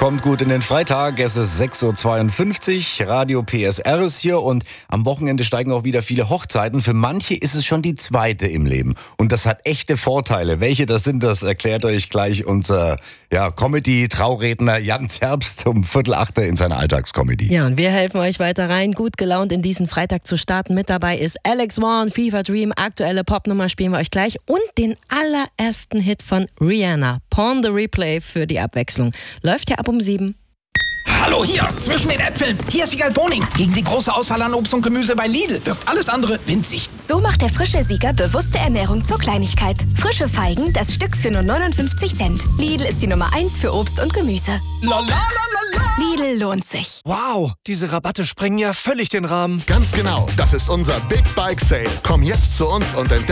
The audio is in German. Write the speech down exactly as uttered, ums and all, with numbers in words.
Kommt gut in den Freitag, es ist sechs Uhr zweiundfünfzig, Radio P S R ist hier und am Wochenende steigen auch wieder viele Hochzeiten. Für manche ist es schon die zweite im Leben und das hat echte Vorteile. Welche das sind, das erklärt euch gleich unser ja, Comedy-Trauredner Jan Zerbst um Viertel acht in seiner Alltagscomedy. Ja, und wir helfen euch weiter rein, gut gelaunt in diesen Freitag zu starten. Mit dabei ist Alex Vaughn, Fever Dream, aktuelle Popnummer spielen wir euch gleich und den allerersten Hit von Rihanna, Pawn the Replay für die Abwechslung. Läuft ja ab um sieben. Hallo, hier, zwischen den Äpfeln. Hier ist Siegal Boning. Gegen die große Auswahl an Obst und Gemüse bei Lidl wirkt alles andere winzig. So macht der frische Sieger bewusste Ernährung zur Kleinigkeit. Frische Feigen, das Stück für nur neunundfünfzig Cent. Lidl ist die Nummer eins für Obst und Gemüse. La, la, la, la, la. Lidl lohnt sich. Wow, diese Rabatte sprengen ja völlig den Rahmen. Ganz genau, das ist unser Big Bike Sale. Komm jetzt zu uns und entdeck